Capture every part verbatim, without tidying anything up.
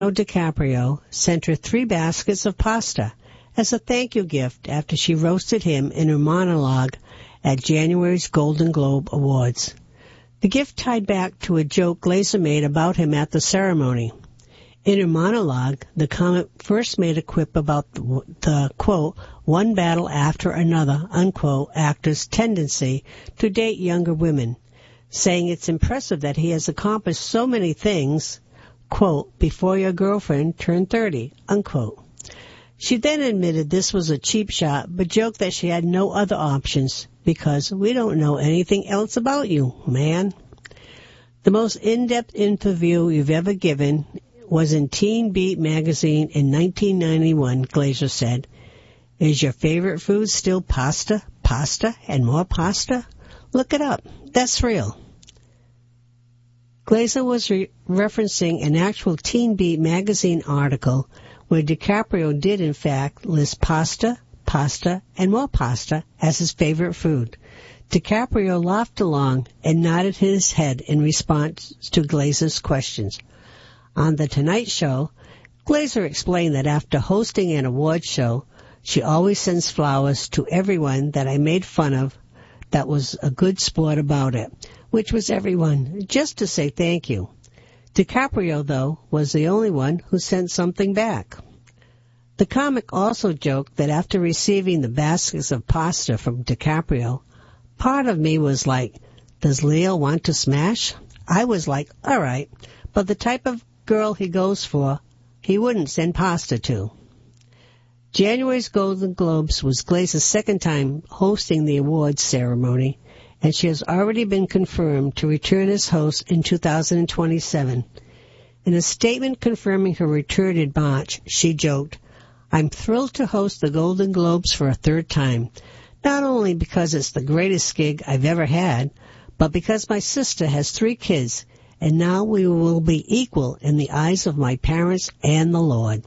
DiCaprio sent her three baskets of pasta as a thank you gift after she roasted him in her monologue at January's Golden Globe Awards. The gift tied back to a joke Glazer made about him at the ceremony. In her monologue, the comic first made a quip about the, the, quote, one battle after another, unquote, actor's tendency to date younger women, saying it's impressive that he has accomplished so many things, quote, before your girlfriend turned thirty, unquote. She then admitted this was a cheap shot, but joked that she had no other options because we don't know anything else about you, man. The most in-depth interview you've ever given was in Teen Beat magazine in nineteen ninety-one, Glazer said. Is your favorite food still pasta, pasta, and more pasta? Look it up. That's real. Glazer was re- referencing an actual Teen Beat magazine article where DiCaprio did in fact list pasta, pasta, and more pasta as his favorite food. DiCaprio laughed along and nodded his head in response to Glazer's questions. On The Tonight Show, Glazer explained that after hosting an award show, she always sends flowers to everyone that I made fun of that was a good sport about it, which was everyone, just to say thank you. DiCaprio, though, was the only one who sent something back. The comic also joked that after receiving the baskets of pasta from DiCaprio, part of me was like, does Leo want to smash? I was like, all right, but the type of girl he goes for, he wouldn't send pasta to. January's Golden Globes was Glazer's second time hosting the awards ceremony, and she has already been confirmed to return as host in two thousand twenty-seven. In a statement confirming her return in March, she joked, I'm thrilled to host the Golden Globes for a third time, not only because it's the greatest gig I've ever had, but because my sister has three kids, and now we will be equal in the eyes of my parents and the Lord.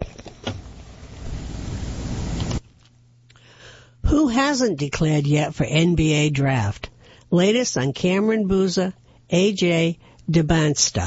Who hasn't declared yet for N B A draft? Latest on Cameron Boozer, A J DeBansta.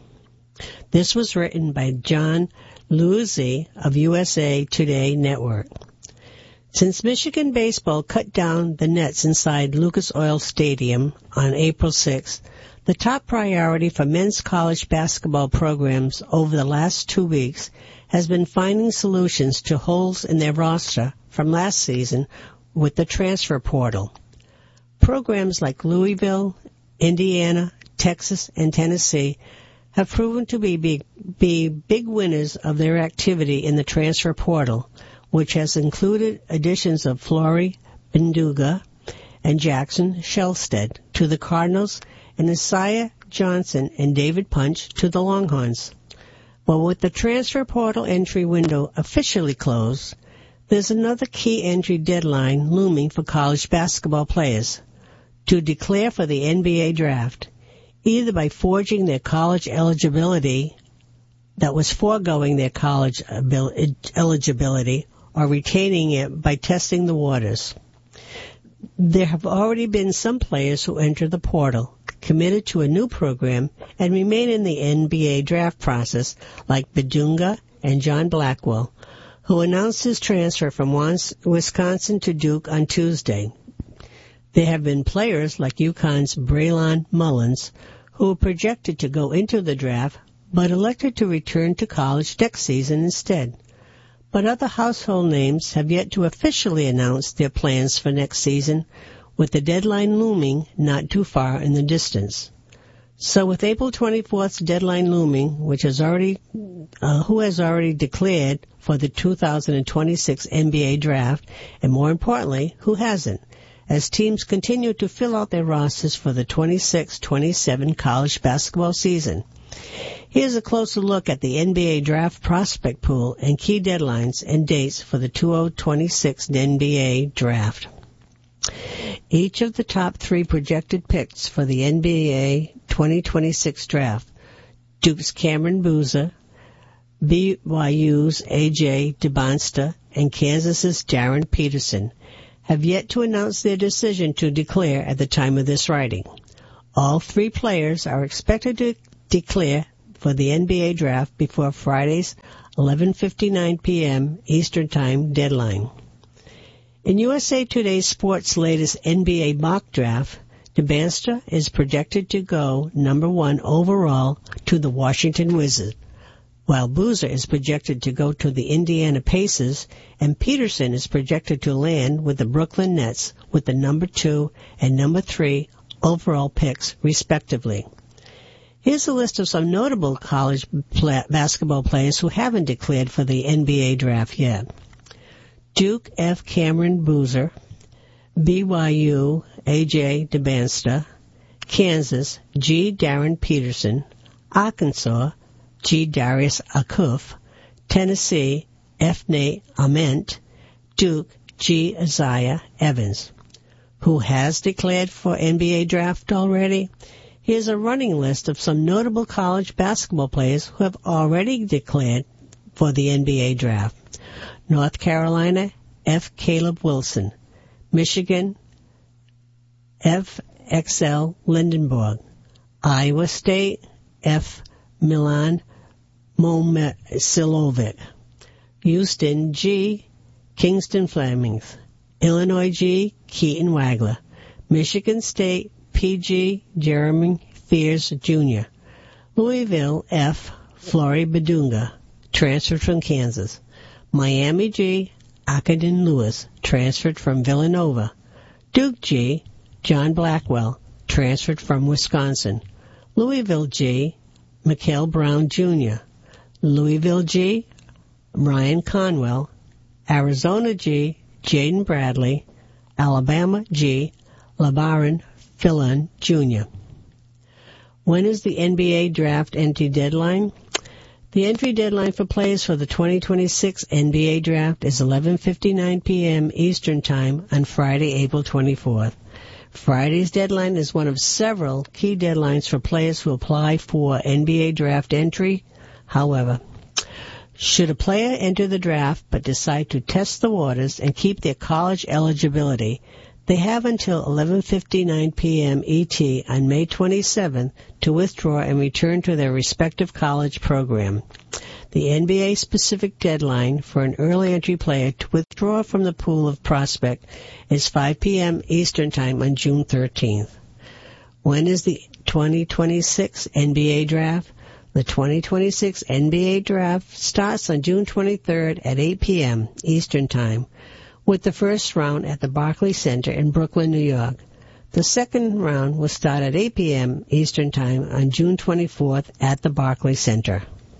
This was written by John Luizzi of U S A Today Network. Since Michigan baseball cut down the nets inside Lucas Oil Stadium on April sixth, the top priority for men's college basketball programs over the last two weeks has been finding solutions to holes in their roster from last season with the transfer portal. Programs like Louisville, Indiana, Texas, and Tennessee have proven to be big, be big winners of their activity in the transfer portal, which has included additions of Flory Binduga and Jackson Shelstead to the Cardinals and Isaiah Johnson and David Punch to the Longhorns. But with the transfer portal entry window officially closed, there's another key entry deadline looming for college basketball players to declare for the N B A draft, either by forging their college eligibility that was foregoing their college eligibility or retaining it by testing the waters. There have already been some players who enter the portal, committed to a new program, and remain in the N B A draft process, like Bedunga and John Blackwell, who announced his transfer from Wisconsin to Duke on Tuesday. There have been players like UConn's Braylon Mullins, who were projected to go into the draft, but elected to return to college next season instead. But other household names have yet to officially announce their plans for next season, with the deadline looming not too far in the distance. So with April twenty-fourth's deadline looming, which has already, uh, who has already declared for the two thousand twenty-six N B A draft, and more importantly, who hasn't, as teams continue to fill out their rosters for the twenty-six twenty-seven college basketball season. Here's a closer look at the N B A draft prospect pool and key deadlines and dates for the two thousand twenty-six N B A draft. Each of the top three projected picks for the N B A twenty twenty-six draft, Duke's Cameron Boozer, B Y U's A J DeBansta, and Kansas's Jaron Peterson, have yet to announce their decision to declare at the time of this writing. All three players are expected to declare for the N B A draft before Friday's eleven fifty-nine p.m. Eastern Time deadline. In U S A Today's Sports' latest N B A mock draft, Demanstra is projected to go number one overall to the Washington Wizards, while Boozer is projected to go to the Indiana Pacers, and Peterson is projected to land with the Brooklyn Nets with the number two and number three overall picks, respectively. Here's a list of some notable college play- basketball players who haven't declared for the N B A draft yet. Duke F. Cameron Boozer, B Y U A J Demanstra, Kansas G. Darren Peterson, Arkansas G. Darius Akuf, Tennessee F. Nate Ament, Duke G. Isaiah Evans. Who has declared for N B A draft already? Here's a running list of some notable college basketball players who have already declared for the N B A draft. North Carolina F. Caleb Wilson, Michigan F. X L Lindenborg, Iowa State F. Milan Momcilovic, Houston G. Kingston Flemings, Illinois G. Keaton Wagler, Michigan State P G Jeremy Fears Junior, Louisville F. Flory Badunga, transferred from Kansas, Miami G. Akadin Lewis, transferred from Villanova, Duke G. John Blackwell, transferred from Wisconsin, Louisville G. Mikael Brown Junior, Louisville G. Ryan Conwell, Arizona G. Jaden Bradley, Alabama G. LeBaron Philon Junior When is the N B A draft entry deadline? The entry deadline for players for the twenty twenty-six N B A draft is eleven fifty-nine p.m. Eastern Time on Friday, April twenty-fourth. Friday's deadline is one of several key deadlines for players who apply for N B A draft entry. However, should a player enter the draft but decide to test the waters and keep their college eligibility, they have until eleven fifty-nine p.m. E T on May twenty-seventh to withdraw and return to their respective college program. The N B A-specific deadline for an early entry player to withdraw from the pool of prospect is five p.m. Eastern Time on June thirteenth. When is the twenty twenty-six N B A draft? The twenty twenty-six N B A draft starts on June twenty-third at eight p.m. Eastern Time, with the first round at the Barclays Center in Brooklyn, New York. The second round will start at eight p.m. Eastern Time on June twenty-fourth at the Barclays Center.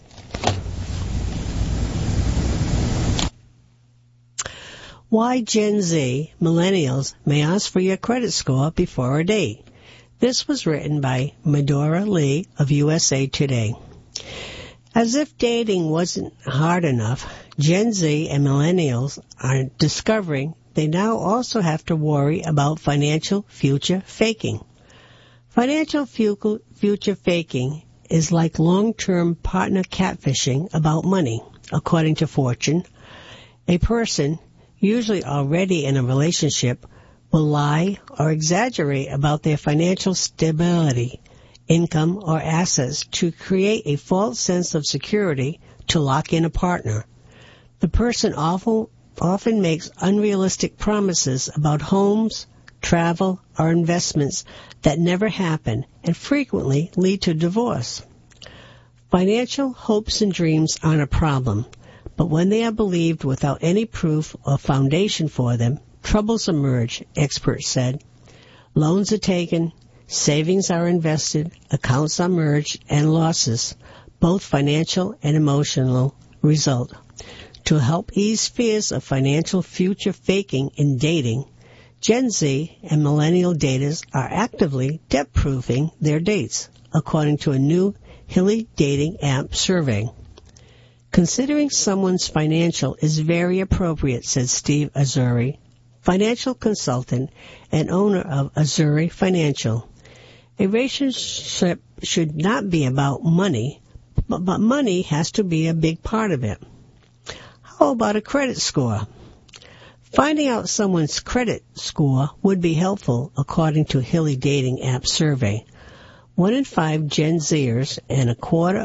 Why Gen Z millennials may ask for your credit score before a date. This was written by Medora Lee of U S A Today. As if dating wasn't hard enough, Gen Z and millennials are discovering they now also have to worry about financial future faking. Financial fu- future faking is like long-term partner catfishing about money, according to Fortune. A person, usually already in a relationship, will lie or exaggerate about their financial stability, income, or assets to create a false sense of security to lock in a partner. The person often, often makes unrealistic promises about homes, travel, or investments that never happen and frequently lead to divorce. Financial hopes and dreams aren't a problem, but when they are believed without any proof or foundation for them, troubles emerge, experts said. Loans are taken, savings are invested, accounts are merged, and losses, both financial and emotional, result. To help ease fears of financial future faking in dating, Gen Z and millennial daters are actively debt-proofing their dates, according to a new Hilly dating app survey. Considering someone's financial is very appropriate, said Steve Azuri, financial consultant and owner of Azuri Financial. A relationship should not be about money, but, but money has to be a big part of it. How about a credit score? Finding out someone's credit score would be helpful, according to Hilly dating app survey. One in five Gen Zers and a quarter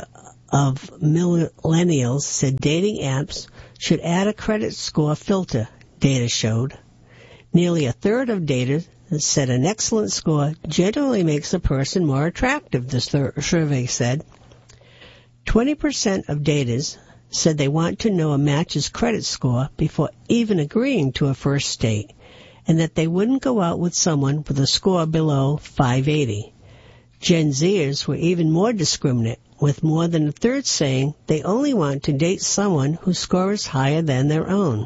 of millennials said dating apps should add a credit score filter, data showed. Nearly a third of daters said an excellent score generally makes a person more attractive, the survey said. twenty percent of daters said they want to know a match's credit score before even agreeing to a first date, and that they wouldn't go out with someone with a score below five eighty. Gen Zers were even more discriminate, with more than a third saying they only want to date someone whose score is higher than their own.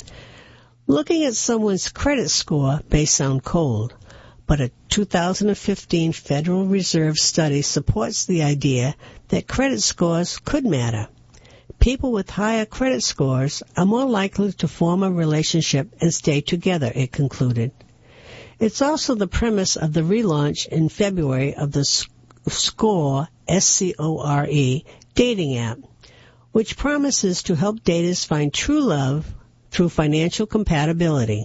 Looking at someone's credit score may sound cold, but a two thousand fifteen Federal Reserve study supports the idea that credit scores could matter. People with higher credit scores are more likely to form a relationship and stay together, it concluded. It's also the premise of the relaunch in February of the Score, S C O R E, dating app, which promises to help daters find true love through financial compatibility.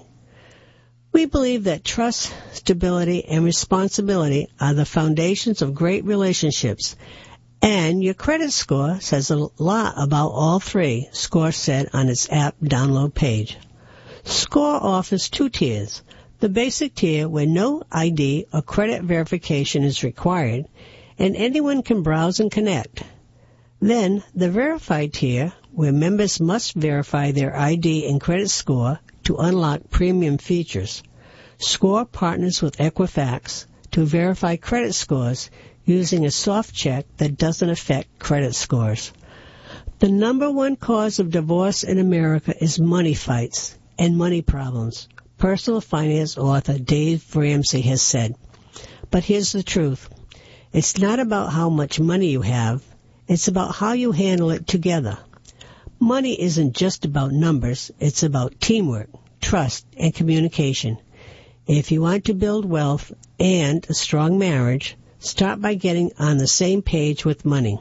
We believe that trust, stability, and responsibility are the foundations of great relationships, and your credit score says a lot about all three, Score said on its app download page. Score offers two tiers. The basic tier, where no I D or credit verification is required, and anyone can browse and connect. Then, the verified tier, where members must verify their I D and credit score to unlock premium features. Score partners with Equifax to verify credit scores using a soft check that doesn't affect credit scores. The number one cause of divorce in America is money fights and money problems, personal finance author Dave Ramsey has said. But here's the truth. It's not about how much money you have. It's about how you handle it together. Money isn't just about numbers. It's about teamwork, trust, and communication. If you want to build wealth and a strong marriage, start by getting on the same page with money.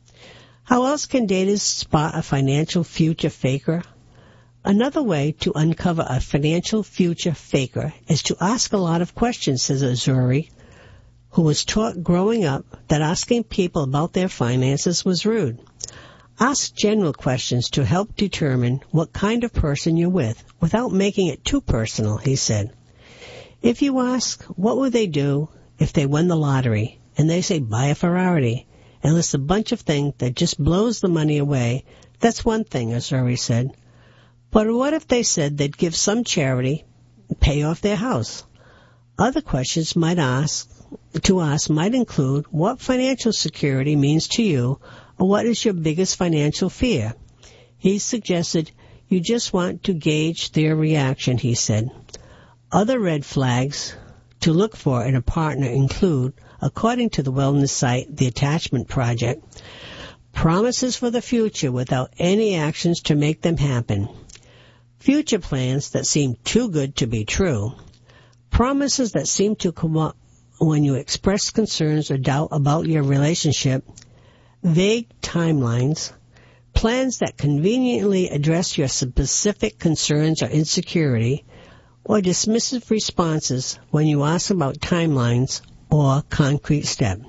How else can daters spot a financial future faker? Another way to uncover a financial future faker is to ask a lot of questions, says Azuri, who was taught growing up that asking people about their finances was rude. Ask general questions to help determine what kind of person you're with, without making it too personal, he said. If you ask, what would they do if they won the lottery, and they say buy a Ferrari, and list a bunch of things that just blows the money away, that's one thing, Azuri said. But what if they said they'd give some charity, pay off their house? Other questions might ask to ask might include what financial security means to you, or what is your biggest financial fear. He suggested you just want to gauge their reaction, he said. Other red flags to look for in a partner include, according to the wellness site The Attachment Project, promises for the future without any actions to make them happen, future plans that seem too good to be true, promises that seem to come up when you express concerns or doubt about your relationship, vague timelines, plans that conveniently address your specific concerns or insecurity, or dismissive responses when you ask about timelines or concrete steps.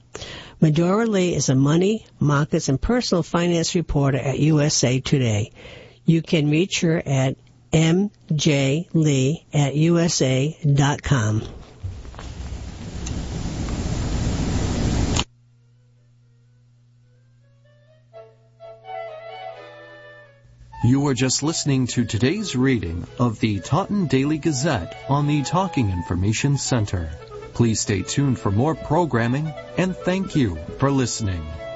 Medora Lee is a money, markets, and personal finance reporter at U S A Today. You can reach her at m j lee at u s a dot com. You are just listening to today's reading of the Taunton Daily Gazette on the Talking Information Center. Please stay tuned for more programming, and thank you for listening.